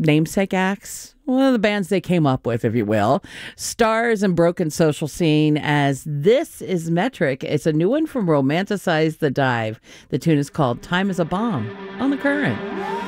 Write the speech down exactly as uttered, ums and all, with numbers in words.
namesake acts, one of the bands they came up with, if you will. Stars and Broken Social Scene as This Is Metric. It's a new one from Romanticize the Dive. The tune is called Time is a Bomb on The Current.